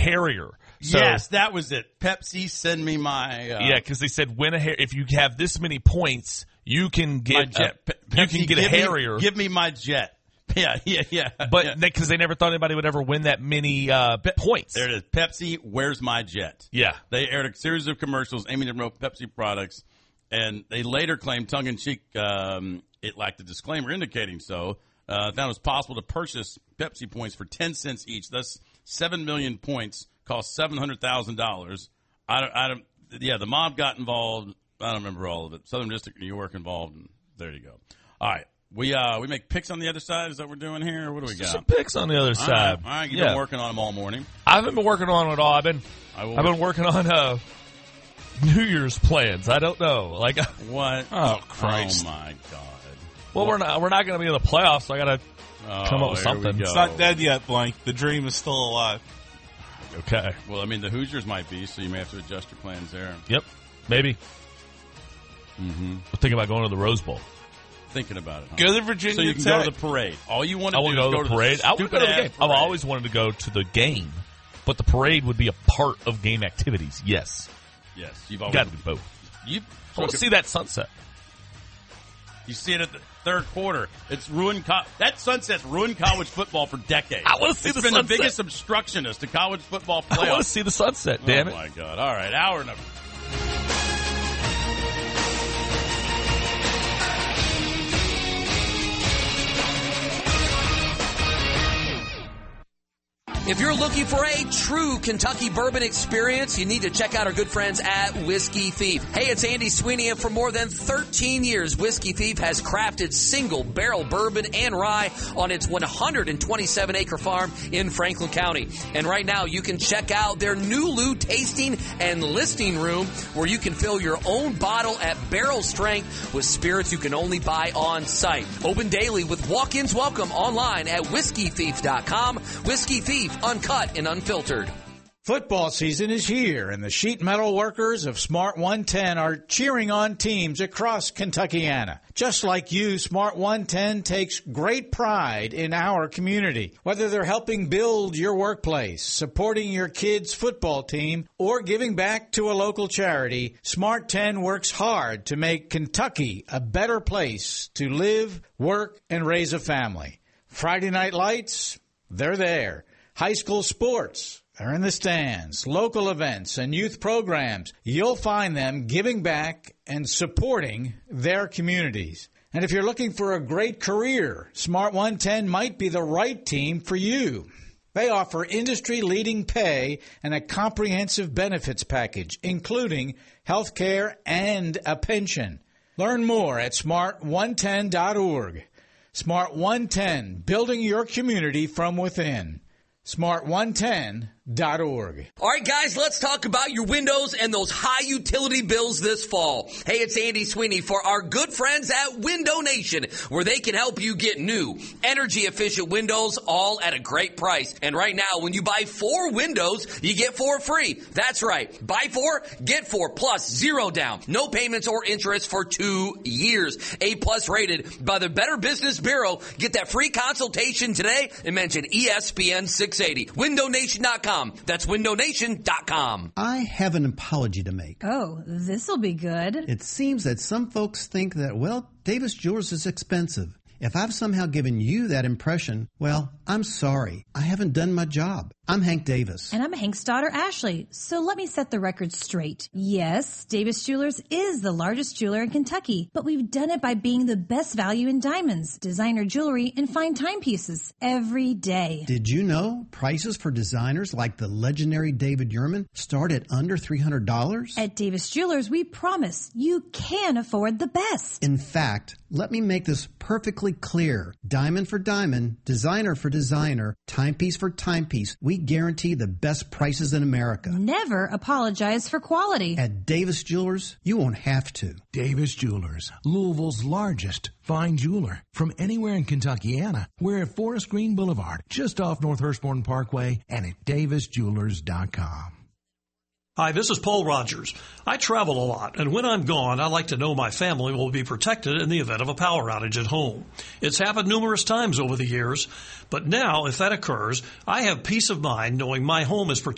Harrier. So, yes, that was it. Pepsi, send me my. Yeah, because they said if you have this many points, you can get a Harrier. Give me my jet. Yeah. But because they never thought anybody would ever win that many points. There it is. Pepsi, where's my jet? Yeah. They aired a series of commercials aiming to promote Pepsi products, and they later claimed, tongue-in-cheek, it lacked a disclaimer indicating so. Found it was possible to purchase Pepsi points for 10 cents each. Thus, 7 million points cost $700,000. The mob got involved. I don't remember all of it. Southern District, New York involved. And there you go. All right. We make picks on the other side. Is that what we're doing here? Or what do we got? Some picks on the other side. All right. You've been working on them all morning. I haven't been working on it all. I've been working on New Year's plans. I don't know. Like what? Oh Christ! Oh my God! Well, we're not going to be in the playoffs. So I got to come up with something. It's not dead yet, Blank. The dream is still alive. Okay. Well, I mean, the Hoosiers might be, so you may have to adjust your plans there. Yep. Maybe. Mm-hmm. Thinking about going to the Rose Bowl. Thinking about it. Huh? Go to Virginia so you can Tech. go to the parade. All you want to do is go to the parade. I want to go to the game. I've always wanted to go to the game, but the parade would be a part of game activities. Yes. Yes. You've got to do both. I want to see that sunset. You see it at the third quarter. It's ruined. That sunset's ruined college football for decades. I want to see the sunset. It's been the biggest obstructionist to college football playoffs. I want to see the sunset, damn it. Oh, my God. All right. Hour number. If you're looking for a true Kentucky bourbon experience, you need to check out our good friends at Whiskey Thief. Hey, it's Andy Sweeney, and for more than 13 years, Whiskey Thief has crafted single barrel bourbon and rye on its 127-acre farm in Franklin County. And right now, you can check out their Nulu tasting and listing room where you can fill your own bottle at barrel strength with spirits you can only buy on site. Open daily with walk-ins welcome online at whiskeythief.com. Whiskey Thief, uncut and unfiltered. Football season is here, and the sheet metal workers of Smart 110 are cheering on teams across Kentuckiana. Just like you, Smart 110 takes great pride in our community. Whether they're helping build your workplace, supporting your kids' football team, or giving back to a local charity, Smart 10 works hard to make Kentucky a better place to live, work, and raise a family. Friday Night Lights, they're there. High school sports, they're in the stands. Local events and youth programs, you'll find them giving back and supporting their communities. And if you're looking for a great career, Smart 110 might be the right team for you. They offer industry-leading pay and a comprehensive benefits package, including health care and a pension. Learn more at smart110.org. Smart 110, building your community from within. Smart110.org. All right, guys, let's talk about your windows and those high utility bills this fall. Hey, it's Andy Sweeney for our good friends at Window Nation, where they can help you get new, energy-efficient windows all at a great price. And right now, when you buy 4 windows, you get 4 free. That's right. Buy 4, get 4, plus 0 down. No payments or interest for 2 years. A-plus rated by the Better Business Bureau. Get that free consultation today and mention ESPN 680. WindowNation.com. That's WindowNation.com. I have an apology to make. Oh, this'll be good. It seems that some folks think that, well, Davis Jewelers is expensive. If I've somehow given you that impression, well, I'm sorry. I haven't done my job. I'm Hank Davis. And I'm Hank's daughter, Ashley. So let me set the record straight. Yes, Davis Jewelers is the largest jeweler in Kentucky, but we've done it by being the best value in diamonds, designer jewelry, and fine timepieces every day. Did you know prices for designers like the legendary David Yurman start at under $300? At Davis Jewelers, we promise you can afford the best. In fact, let me make this perfectly clear. Diamond for diamond, designer for designer, timepiece for timepiece. We guarantee the best prices in America. Never apologize for quality. At Davis Jewelers, you won't have to. Davis Jewelers, Louisville's largest fine jeweler. From anywhere in Kentuckiana, we're at Forest Green Boulevard, just off North Hurstbourne Parkway, and at davisjewelers.com. Hi, this is Paul Rogers. I travel a lot, and when I'm gone, I like to know my family will be protected in the event of a power outage at home. It's happened numerous times over the years, but now, if that occurs, I have peace of mind knowing my home is protected